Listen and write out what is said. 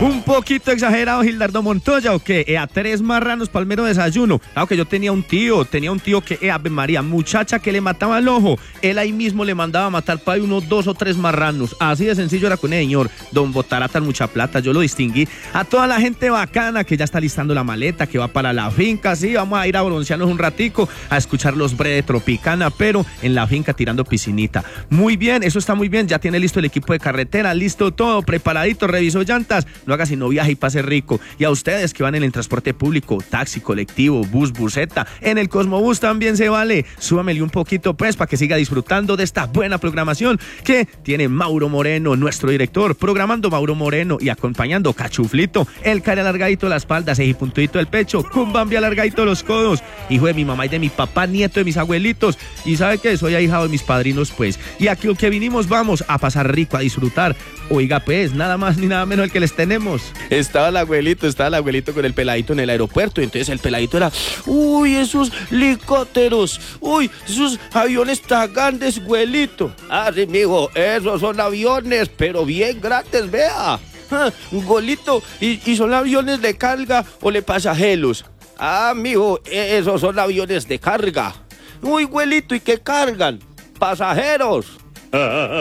Un poquito exagerado, Gildardo Montoya, ¿o qué? A 3 marranos para el mero desayuno. Claro que yo tenía un tío que, Ave María, muchacha que le mataba el ojo. Él ahí mismo le mandaba a matar para unos 2 o 3 marranos. Así de sencillo era con el señor. Don Botarata, mucha plata, yo lo distinguí. A toda la gente bacana que ya está listando la maleta, que va para la finca. Sí, vamos a ir a broncearnos un ratico, a escuchar los bre de Tropicana, pero en la finca tirando piscinita. Muy bien, eso está muy bien. Ya tiene listo el equipo de carretera, listo todo, preparadito, revisó llantas. No haga sino viaje y pase rico. Y a ustedes que van en el transporte público, taxi, colectivo, bus, buseta, en el Cosmobús también se vale. Súbamele un poquito pues para que siga disfrutando de esta buena programación que tiene Mauro Moreno, nuestro director, programando Mauro Moreno y acompañando Cachuflito, el care alargadito de la espalda, puntudito del pecho, Cumbambi alargadito de los codos, hijo de mi mamá y de mi papá, nieto de mis abuelitos, y sabe que soy ahijado de mis padrinos pues. Y aquí lo que vinimos vamos a pasar rico, a disfrutar. Oiga pues, nada más ni nada menos el que les tenemos. Estaba el abuelito con el peladito en el aeropuerto, y entonces el peladito era, uy, esos helicópteros, uy, esos aviones tan grandes, abuelito. Ah, sí, mijo, esos son aviones, pero bien grandes, vea. Golito, ¿y son aviones de carga o de pasajeros? Ah, mijo, esos son aviones de carga. Uy, abuelito, ¿y qué cargan? Pasajeros.